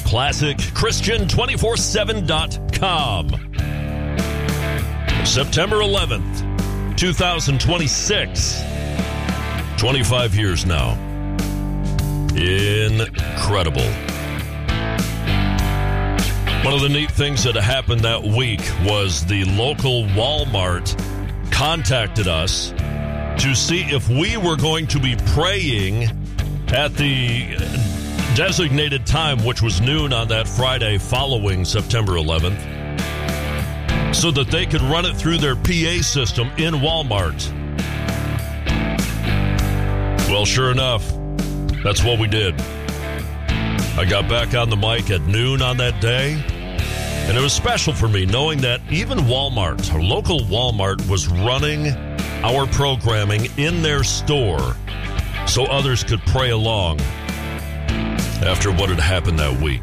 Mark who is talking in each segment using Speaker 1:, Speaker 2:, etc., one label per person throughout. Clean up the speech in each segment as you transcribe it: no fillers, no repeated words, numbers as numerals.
Speaker 1: ClassicChristian247.com. September 11th, 2026. 25 years now. Incredible. One of the neat things that happened that week was the local Walmart contacted us to see if we were going to be praying at the designated time, which was noon on that Friday following September 11th, so that they could run it through their PA system in Walmart. Well, sure enough, that's what we did. I got back on the mic at noon on that day, and it was special for me knowing that even Walmart, our local Walmart, was running our programming in their store so others could pray along after what had happened that week.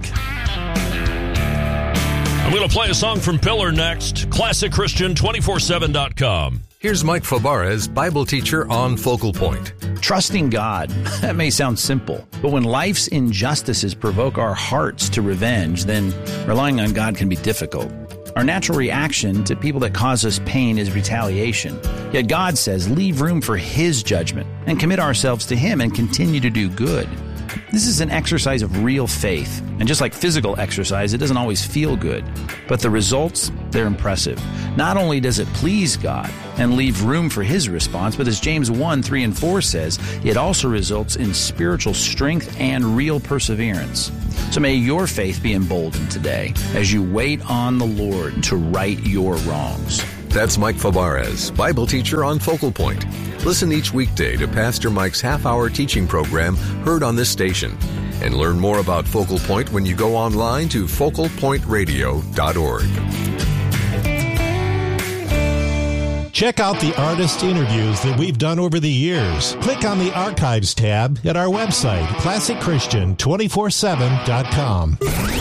Speaker 1: I'm going to play a song from Pillar next. ClassicChristian247.com.
Speaker 2: Here's Mike Fabarez, Bible teacher on Focal Point.
Speaker 3: Trusting God, that may sound simple, but when life's injustices provoke our hearts to revenge, then relying on God can be difficult. Our natural reaction to people that cause us pain is retaliation. Yet God says, leave room for His judgment and commit ourselves to Him and continue to do good. This is an exercise of real faith. And just like physical exercise, it doesn't always feel good. But the results, they're impressive. Not only does it please God and leave room for His response, but as James 1:3-4 says, it also results in spiritual strength and real perseverance. So may your faith be emboldened today as you wait on the Lord to right your wrongs.
Speaker 2: That's Mike Fabarez, Bible teacher on Focal Point. Listen each weekday to Pastor Mike's half-hour teaching program heard on this station. And learn more about Focal Point when you go online to focalpointradio.org.
Speaker 4: Check out the artist interviews that we've done over the years. Click on the Archives tab at our website, ClassicChristian247.com.